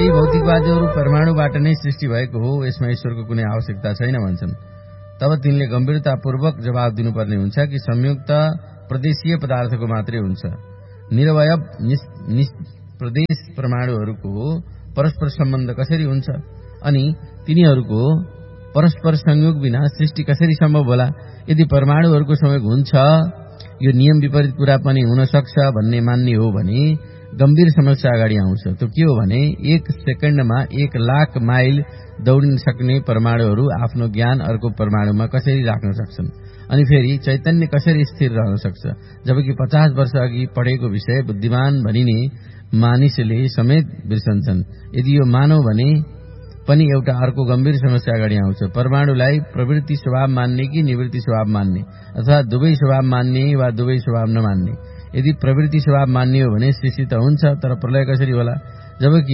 केही भौतिकवादीहरू परमाणुबाट नै सृष्टि भएको हो, यसमा ईश्वरको कुनै आवश्यकता छैन भन्छन्। तब तिनले गम्भीरतापूर्वक जवाब दिनुपर्ने हुन्छ कि संयुक्त प्रदेशीय पदार्थको मात्रै हुन्छ। निरवयव निष्प्रदेश परमाणुहरूको परस्पर सम्बन्ध कसरी हुन्छ अनि तिनीहरूको परस्पर संयोग बिना सृष्टि कसरी सम्भव होला? यदि परमाणुहरूको संयोग हुन्छ, यो नियम विपरीत कुरा पनि हुन सक्छ भन्ने मान्ने हो भने गम्भीर समस्या अगाडि आउँछ। त्यो के हो भने 1 सेकेन्डमा 1 लाख माइल दौडिन सक्ने परमाणुहरू आफ्नो ज्ञान अर्को परमाणुमा कसरी राख्न सक्छन्? अनि फेरि चैतन्य कसरी स्थिर रहन सक्छ? जबकि 50 वर्ष अघि पढेको विषय बुद्धिमान भनिने मानिसले समेत बिर्सन्छन्। यदि यो मानव भने पनि एउटा अर्को गम्भीर समस्या अगाडि आउँछ। परमाणुलाई प्रवृत्ति स्वभाव मान्ने कि निवृत्ति स्वभाव मान्ने, अथवा दुवै स्वभाव मान्ने वा दुवै स्वभाव नमान्ने? यदि प्रवृत्ति स्वभाव मान्ने हो भने सृष्टि त हुन्छ, तर प्रलय कसरी होला? जबकि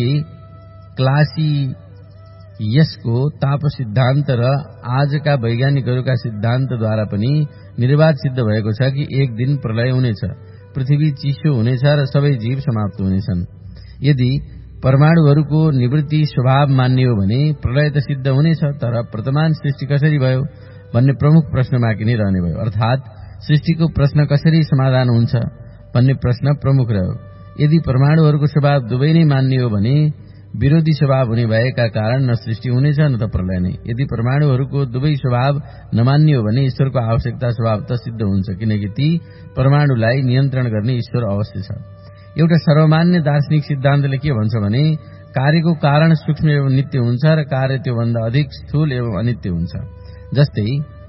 क्लासियसको ताप सिद्धान्त र आजका वैज्ञानिकहरूका सिद्धान्तद्वारा पनि निर्वाध सिद्ध भएको छ कि एक दिन प्रलय हुनेछ, पृथ्वी चिसो हुनेछ र सबै जीव समाप्त हुनेछन्। यदि परमाणुहरूको निवृत्ति स्वभाव मान्ने हो भने प्रलय त सिद्ध हुनेछ, तर वर्तमान सृष्टि कसरी भयो भन्ने प्रमुख प्रश्न बाँकी नै रहने भयो। अर्थात् सृष्टिको प्रश्न कसरी समाधान हुन्छ भन्ने प्रश्न प्रमुख रह्यो। यदि परमाणुहरूको स्वभाव दुवै नै मान्ने हो भने विरोधी स्वभाव हुने भएका कारण न सृष्टि हुनेछ न त प्रलय नै। यदि परमाणुहरूको दुवै स्वभाव नमान्ने हो भने ईश्वरको आवश्यकता स्वभाव त सिद्ध हुन्छ, किनकि ती परमाणुलाई नियन्त्रण गर्ने ईश्वर अवश्य छ। एउटा सर्वमान्य दार्शनिक सिद्धान्तले के भन्छ भने कार्यको कारण सूक्ष्म एवं नित्य हुन्छ र कार्य त्योभन्दा अधिक स्थूल एवं अनित्य हुन्छ। जस्तै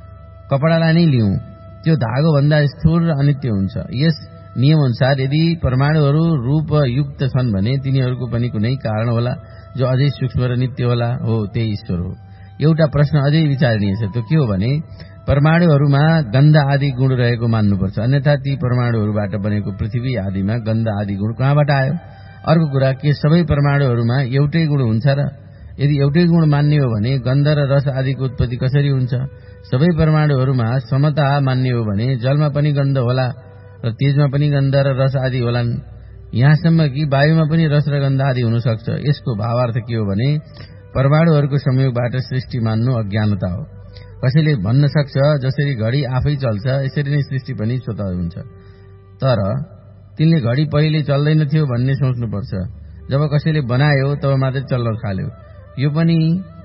कपडालाई नै लिउँ, त्यो धागोभन्दा स्थूल र अनित्य हुन्छ। यस नियम अनुसार यदि परमाणुहरू रूपयुक्त छन् भने तिनीहरूको पनि कुनै कारण होला जो अझै सूक्ष्म र नित्य होला, हो त्यही ईश्वर हो। एउटा प्रश्न अझै विचारणीय छ, त्यो के हो भने परमाणुहरूमा गन्ध आदि गुण रहेको मान्नुपर्छ, अन्यथा ती परमाणुहरूबाट बनेको पृथ्वी आदिमा गन्ध आदि गुण कहाँबाट आयो? अर्को कुरा, के सबै परमाणुहरूमा एउटै गुण हुन्छ र? यदि एउटै गुण मान्ने हो भने गन्ध र रस आदिको उत्पत्ति कसरी हुन्छ? सबै परमाणुहरूमा समता मान्ने हो भने जलमा पनि गन्ध होला र तेजमा पनि गन्ध र रस आदि होलान्, यहाँसम्म कि वायुमा पनि रस र गन्ध आदि हुन सक्छ। यसको भावार्थ के हो भने परमाणुहरूको संयोगबाट सृष्टि मान्नु अज्ञानता हो। कसैले भन्न सक्छ जसरी घडी आफै चल्छ यसरी नै सृष्टि पनि स्वतः हुन्छ, तर तिनले घडी पहिले चल्दैन थियो भन्ने सोच्नुपर्छ। जब कसैले बनायो तब मात्रै चल्न थाल्यो, यो पनि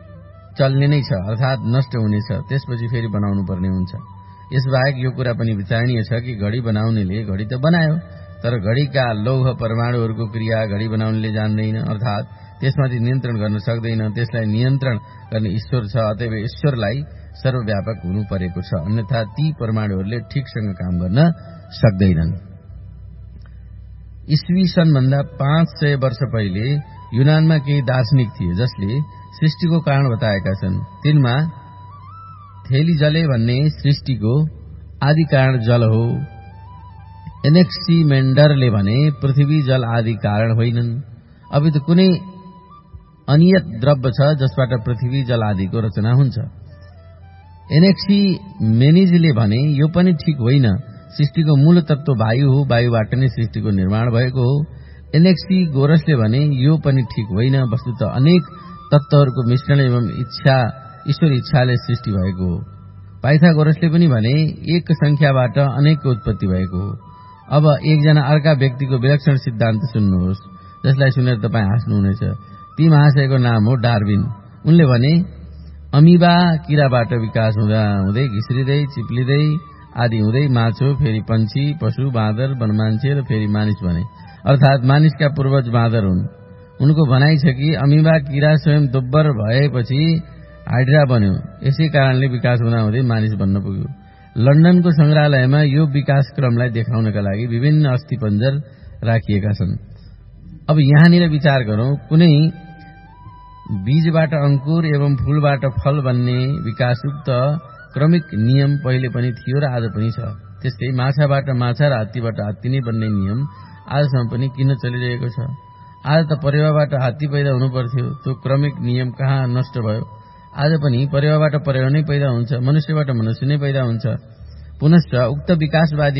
चल्ने नै छ, अर्थात् नष्ट हुनेछ, त्यसपछि फेरि बनाउनु पर्ने हुन्छ। यसबाहेक यो कुरा पनि विचारणीय छ कि घडी बनाउनेले घडी त बनायो, तर घडीका लौह परमाणुहरूको क्रिया घडी बनाउनेले जान्दैन, अर्थात् त्यसमाथि नियन्त्रण गर्न सक्दैन। त्यसलाई नियन्त्रण गर्ने ईश्वर छ, अतएव ईश्वरलाई सर्वव्यापक हुनु परेको छ, अन्यथा ती परमाणुहरूले ठिकसँग काम गर्न सक्दैनन्। ईस्वी सनभन्दा 500 वर्ष पहिले युनानमा केही दार्शनिक थिए जसले सृष्टिको कारण बताएका छन्। तिनमा थेलिजले भन्ने सृष्टिको आदि कारण जल हो। एनेक्सिमेन्डरले भने पृथ्वी जल आदि कारण होइनन्, अब त कुनै अनियत द्रव्य छ जसबाट पृथ्वी जल आदिको रचना हुन्छ। एनेक्सिमेनिजले भने यो पनि ठिक होइन, सृष्टिको मूल तत्व वायु हो, वायुबाट नै सृष्टिको निर्माण भएको हो। एनेक्सिगोरसले भने यो पनि ठिक होइन, वस्तुतः अनेक तत्वहरूको मिश्रण एवं ईश्वर इच्छाले सृष्टि भएको हो। पाइथागोरसले पनि भने एक संख्याबाट अनेकको उत्पत्ति भएको हो। अब एकजना अर्का व्यक्तिको विलक्षण सिद्धान्त सुन्नुहोस्, जसलाई सुनेर तपाईँ हाँस्नुहुनेछ। ती महाशयको नाम हो डार्विन। उनले भने अमिबा किराबाट विकास हुँदा हुँदै घिस्रिँदै चिप्लिँदै आदि हुँदै माछो, फेरि पंक्षी, पशु, बाँदर, वनमान्छे र फेरि मानिस बने, अर्थात् मानिसका पूर्वज बाँदर हुन्। उनको भनाइ छ कि अमिबा किरा स्वयं दोब्बर भएपछि हाइड्रा बन्यो, यसै कारणले विकास हुँदा हुँदै मानिस बन्न पुग्यो। लन्डनको संग्रहालयमा यो विकास क्रमलाई देखाउनका लागि विभिन्न अस्थिपञ्जर राखिएका छन्। अब यहाँनिर विचार गरौँ, कुनै बीजबाट अंकुर एवं फूलबाट फल बन्ने विकासयुक्त क्रमिक नियम पहिले पनि थियो र आज पनि छ। त्यस्तै माछाबाट माछा र हात्तीबाट हात्ती नै बन्ने नियम आजसम्म पनि किन चलिरहेको छ? आज त परेवाबाट हात्ती पैदा हुनु पर्थ्यो, त्यो क्रमिक नियम कहाँ नष्ट भयो? आज पनि परेवाबाट परेवा नै पैदा हुन्छ, मनुष्यबाट मनुष्य नै पैदा हुन्छ। पुनश्च उक्त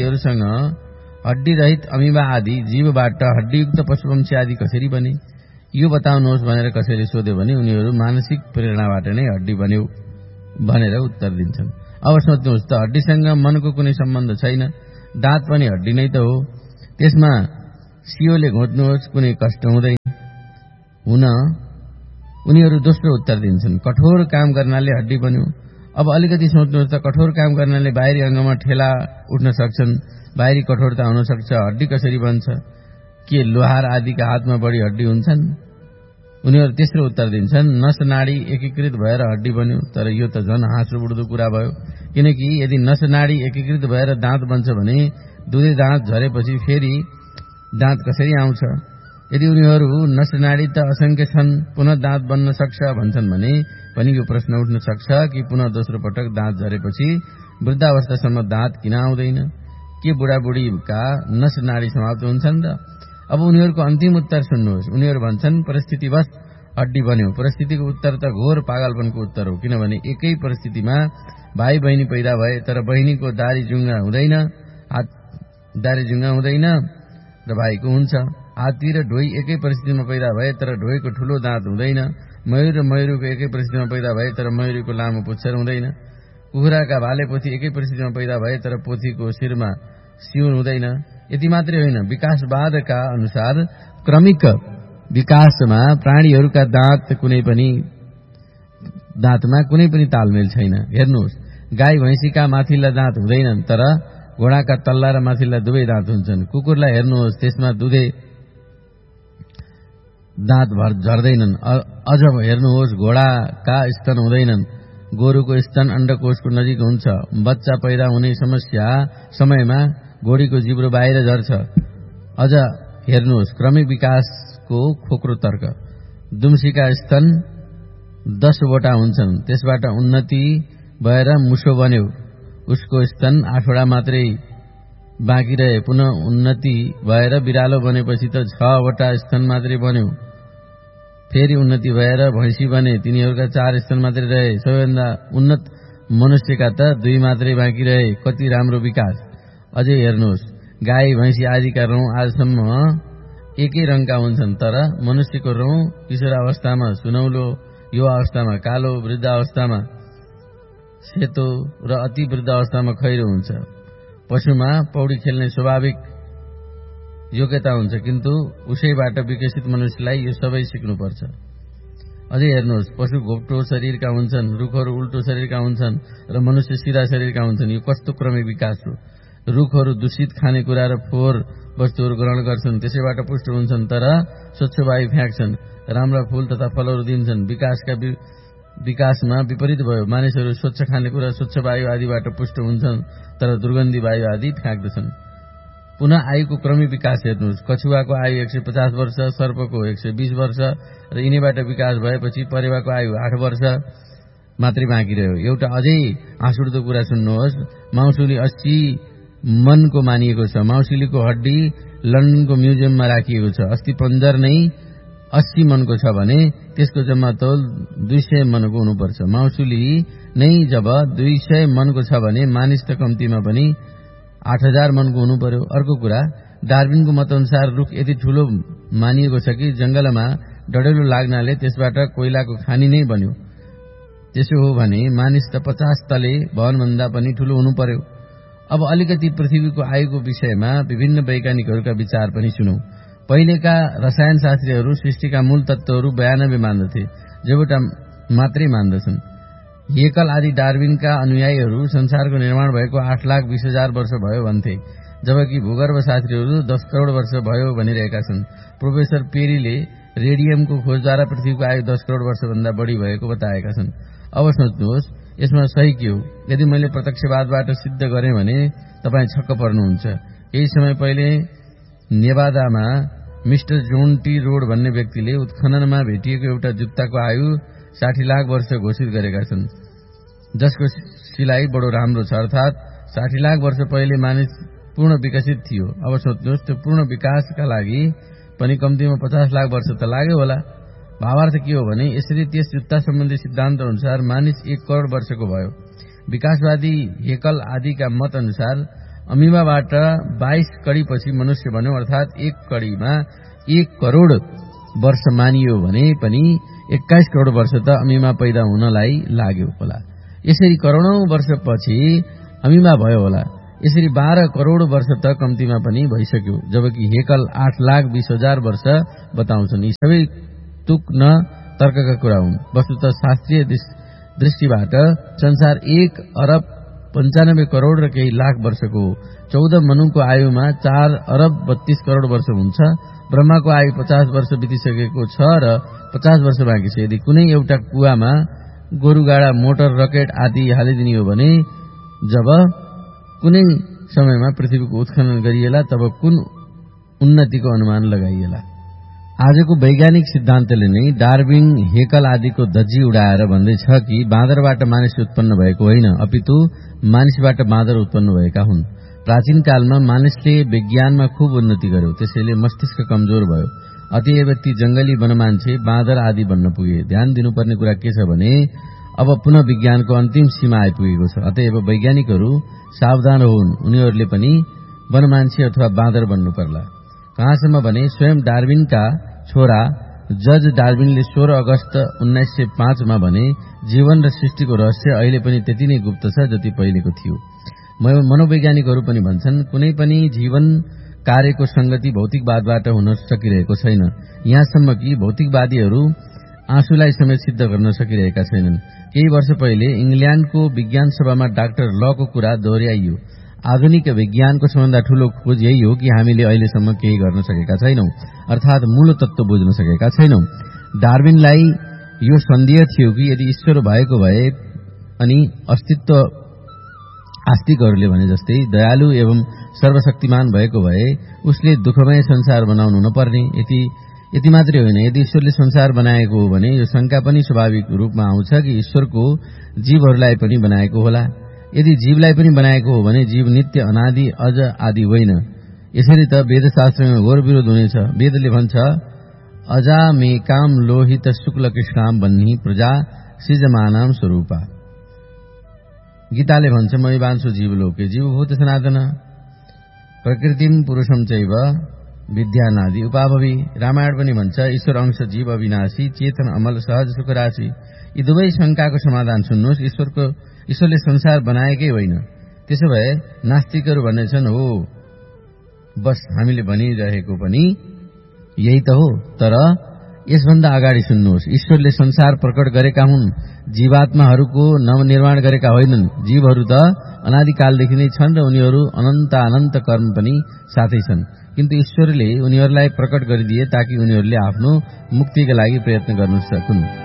विकासवादीहरूसँग हड्डी रहित अमिबा आदि जीवबाट हड्डीयुक्त पशुपक्षी आदि कसरी बने? यो बताउनुहोस् भनेर कसैले सोध्यो भने उनीहरू मानसिक प्रेरणाबाट नै हड्डी बन्यो भनेर उत्तर दिन्छन्। अब सोध्नुहोस् त, हड्डीसँग मनको कुनै सम्बन्ध छैन, दाँत पनि हड्डी नै त हो, त्यसमा सियोले घोट्नुहोस् कुनै कष्ट हुँदैन। हुन उनीहरू दोस्रो उत्तर दिन्छन्, कठोर काम गर्नाले हड्डी बन्यो। अब अलिकति सोच्नुहोस् त, कठोर काम गर्नाले बाहिरी अङ्गमा ठेला उठ्न सक्छन्, बाहिरी कठोरता हुन सक्छ, हड्डी कसरी बन्छ? के लोहार आदिका हातमा बढी हड्डी हुन्छन्? उनीहरू तेस्रो उत्तर दिन्छन्, नस नाडी एकीकृत भएर हड्डी बन्यो। तर यो त झन् हाँसो उठ्दो कुरा भयो, किनकि यदि नस नाडी एकीकृत भएर दाँत बन्छ भने दुधे दाँत झरेपछि फेरि दाँत कसरी आउँछ? यदि उनीहरू नस नाडी त असंख्य छन्, पुनः दाँत बन्न सक्छ भन्छन् भने पनि यो प्रश्न उठ्न सक्छ कि पुनः दोस्रो पटक दाँत झरेपछि वृद्धावस्थासम्म दाँत किन आउँदैन? के बुढाबुढीका नस नाडी समाप्त हुन्छन् र? अब उनीहरूको अन्तिम उत्तर सुन्नुहोस्। उनीहरू भन्छन्, परिस्थितिवश हड्डी बन्यो। परिस्थितिको उत्तर त घोर पागलपनको उत्तर हो, किनभने एकै परिस्थितिमा भाइ बहिनी पैदा भए तर बहिनीको दारी जुङ्गा हुँदैन र भाइको हुन्छ। हात्ती र ढोई एकै परिस्थितिमा पैदा भए तर ढोईको ठूलो दाँत हुँदैन। मयूर र मयूरको एकै परिस्थितिमा पैदा भए तर मयूरको लामो पुच्छर हुँदैन। कुखुराका भाले पोथी एकै परिस्थितिमा पैदा भए तर पोथीको शिरमा सिउन हुँदैन। यति मात्रै होइन, विकासवादका अनुसार क्रमिक विकासमा प्राणीहरूका दाँतमा कुनै पनि तालमेल छैन। हेर्नुहोस्, गाई भैँसीका माथिल्ला दाँत हुँदैनन् तर घोडाका तल्ला र माथिल्ला दुवै दाँत हुन्छन्। कुकुरलाई हेर्नुहोस्, त्यसमा दुधे दाँत झर्दैनन्। अझ हेर्नुहोस्, घोडाका स्तन हुँदैनन्। गोरुको स्तन अण्डकोशको नजिक हुन्छ। बच्चा पैदा हुने समयमा घोडीको जिब्रो बाहिर झर्छ। अझ हेर्नुहोस्, क्रमिक विकासको खोक्रो तर्क। दुम्सीका स्तन 10 वटा हुन्छन्, त्यसबाट उन्नति भएर मुसो बन्यो। उसको स्तन 8 वटा मात्रै बाँकी रहे। पुनः उन्नति भएर बिरालो बनेपछि त 6 वटा स्तन मात्रै बन्यो। फेरि उन्नति भएर भैँसी बने, तिनीहरूका 4 स्तन मात्रै रहे। सबैभन्दा उन्नत मनुष्यका त 2 मात्रै बाँकी रहे। कति राम्रो विकास! अझै हेर्नुहोस्, गाई भैँसी आदिका रौँ आजसम्म एकै रङका हुन्छन्, तर मनुष्यको रौँ किशोरावस्थामा सुनौलो, युवा अवस्थामा कालो, वृद्ध अवस्थामा सेतो र अति वृद्ध अवस्थामा खैरो हुन्छ। पशुमा पौडी खेल्ने स्वाभाविक योग्यता हुन्छ, किन्तु उसैबाट विकसित मनुष्यलाई यो सबै सिक्नुपर्छ। अझै हेर्नुहोस्, पशु घोप्टो शरीरका हुन्छन्, रुखहरू उल्टो शरीरका हुन्छन् र मनुष्य सिधा शरीरका हुन्छन्। यो कस्तो क्रमिक विकास हो! रुखहरू दूषित खानेकुरा र फोहोर वस्तुहरू ग्रहण गर्छन्, त्यसैबाट पुष्ट हुन्छन्, तर स्वच्छ वायु फ्याँक्छन्, राम्रा फूल तथा फलहरू दिन्छन्। विकासमा विपरीत भयो। मानिसहरू स्वच्छ खानेकुरा, स्वच्छ वायु आदिबाट पुष्ट हुन्छन्, तर दुर्गन्धी वायु आदि फ्याँक्दछन्। पुनः आयुको क्रमिक विकास हेर्नुहोस्। कछुवाको आयु 150 वर्ष, सर्पको 120 वर्ष र यिनीबाट विकास भएपछि परेवाको आयु 8 वर्ष मात्रै बाँकी रह्यो। एउटा अझै हाँसउठ्दो कुरा सुन्नुहोस्। माउसुली 80 मनको मानिएको छ। माउसुलीको हड्डी लन्डनको म्युजियममा राखिएको छ। अस्थिपञ्जर नै 80 मनको छ भने त्यसको जम्मा तौल 200 मनको हुनुपर्छ। माउसुली नै जब 200 मनको छ भने मानिस त कम्तीमा पनि 8000 मनको हुनु पर्यो। अर्को कुरा, डार्विनको मतअनुसार रुख यति ठूलो मानिएको छ कि जंगलमा डढेलो लाग्नाले त्यसबाट कोइलाको खानी नै बन्यो। त्यसो हो भने मानिस त 50 तले भवनभन्दा पनि ठूलो हुनु पर्यो। अब अलिकति पृथ्वीको आयुको विषयमा विभिन्न वैज्ञानिकहरूका विचार पनि सुनौं। पहिलेका रसायनशास्त्रीहरू सृष्टिका मूल तत्त्वहरू 92 मान्दथे, जबटा मात्रै मान्दछन्। हेकल आदि डार्विनका अनुयायीहरू संसारको निर्माण भएको 8,20,000 वर्ष भयो भन्थे, जबकि भूगर्भशास्त्रीहरू 10 करोड वर्ष भयो भनिरहेका छन्। प्रोफेसर पेरीले रेडियमको खोजद्वारा पृथ्वीको आयु 10 करोड वर्षभन्दा बढी भएको बताएका छन्। अब सोच्नुहोस्, यसमा सही के हो? यदि मैले प्रत्यक्षवादबाट सिद्ध गरेँ भने तपाईँ छक्क पर्नुहुन्छ। केही समय पहिले नेवादामा मिस्टर जोन टी रोड भन्ने व्यक्तिले उत्खननमा भेटिएको एउटा जुत्ताको आयु 60 लाख वर्ष घोषित गरेका छन्, जसको सिलाइ बडो राम्रो छ। अर्थात् 60 लाख वर्ष पहिले मानिस पूर्ण विकसित थियो। अब सोच्नुहोस्, त्यो पूर्ण विकासका लागि पनि कम्तीमा 50 लाख वर्ष त लाग्यो होला। भावार्थ के हो भने यसरी त्यस जुत्ता सम्बन्धी सिद्धान्त अनुसार मानिस 1 करोड वर्षको भयो। विकासवादी हेकल आदिका मत अनुसार अमिबाबाट 22 कडी पछि मनुष्य बन्यो, अर्थात् 1 कडीमा 1 करोड वर्ष मानियो भने पनि 21 करोड वर्ष त अमीमा पैदा हुनलाई लाग्यो होला। यसरी करोडौं वर्षपछि अमीमा भयो होला। यसरी 12 करोड वर्ष त कम्तीमा पनि भइसक्यो, जबकि हेकल 8,20,000 वर्ष बताउँछन्। यी सबै तुक न तर्कका कुरा हुन्। वस्तुतः शास्त्रीय दृष्टिबाट संसार 1 अरब 95 करोड र केही लाख वर्षको हो। 14 मनुको आयुमा 4 अरब 32 करोड वर्ष हुन्छ। ब्रह्माको आयु 50 वर्ष बितिसकेको छ र 50 वर्ष बाँकी छ। यदि कुनै एउटा कुवामा गोरुगाडा, मोटर, रकेट आदि हालिदिने हो भने जब कुनै समयमा पृथ्वीको उत्खनन गरिएला तब कुन उन्नतिको अनुमान लगाइएला। आजको वैज्ञानिक सिद्धान्तले नै डार्विन, हेकल आदिको धज्जी उडाएर भन्दैछ कि बाँदरबाट मानिस उत्पन्न भएको होइन, अपितु मानिसबाट बाँदर उत्पन्न भएका हुन्। प्राचीन कालमा मानिसले विज्ञानमा खूब उन्नति गर्यो, त्यसैले मस्तिष्क कमजोर भयो। अतएव ती जंगली वनमान्छे बाँदर आदि बन्न पुगे। ध्यान दिनुपर्ने कुरा के छ भने अब पुनः विज्ञानको अन्तिम सीमा आइपुगेको छ। अतएव वैज्ञानिकहरू सावधान हुन्, उनीहरूले पनि वनमान्छे अथवा बाँदर बन्नु पर्ला। कहाँसम्म भने स्वयं डार्विनका छोरा जज डार्विनले 16 अगस्त 1905 मा भने जीवन र सृष्टिको रहस्य अहिले पनि त्यति नै गुप्त छ जति पहिलेको थियो। मनोवैज्ञानिकहरू पनि भन्छन् कुनै पनि जीवन कार्यको संगति भौतिकवादबाट हुन सकिरहेको छैन। यहाँसम्म कि भौतिकवादीहरू आँसुलाई समेत सिद्ध गर्न सकिरहेका छैनन्। केही वर्ष पहिले इंग्ल्याण्डको विज्ञान सभामा डाक्टर लको कुरा दोहोर्याइयो। आधुनिक विज्ञानको सबभन्दा ठूलो खोज यही हो कि हामीले अहिलेसम्म केही गर्न सकेका छैनौं, अर्थात् मूल तत्व बुझ्न सकेका छैनौं। डार्विनलाई यो सन्देह थियो कि यदि ईश्वर भएको भए अनि अस्तित्व आस्तिकहरूले भने जस्तै दयालु एवं सर्वशक्तिमान भएको भए उसले दुःखमय संसार बनाउनु नपर्ने। यति मात्रै होइन, यदि ईश्वरले संसार बनाएको हो भने यो शंका पनि स्वाभाविक रूपमा आउँछ कि ईश्वरको जीवहरूलाई पनि बनाएको होला। यदि जीवलाई पनि बनाएको हो भने जीव नित्य, अनादि, अज आदि होइन। यसरी त वेदशास्त्रमा घोर विरोध हुनेछ। वेदले भन्छ अजा मे काम लोहित शुक्ल कृष्णाम बन्ही प्रजा सृजमानाम स्वरूपा। गीताले भन्छ मै वांशो जीवलोके जीवभूत सनातन प्रकृतिम पुरुषम चैव विद्यानादि उपाभवी। रामायण पनि भन्छ ईश्वर अंश जीव अविनाशी चेतन अमल सहज सुख राशि। यी दुवै शंकाको समाधान सुन्नुहोस्। ईश्वरले संसार बनाएकै होइन। त्यसो भए नास्तिकहरू भन्नेछन् हो बस हामीले भनिरहेको पनि यही त हो। तर यसभन्दा अगाडि सुन्नुहोस्, ईश्वरले संसार प्रकट गरेका हुन्, जीवात्माहरूको नवनिर्माण गरेका होइनन्। जीवहरू त अनादिकालदेखि नै छन् र उनीहरू अनन्त कर्म पनि साथै छन्, किन्तु ईश्वरले उनीहरूलाई प्रकट गरिदिए ताकि उनीहरूले आफ्नो मुक्तिका लागि प्रयत्न गर्न सकुन्।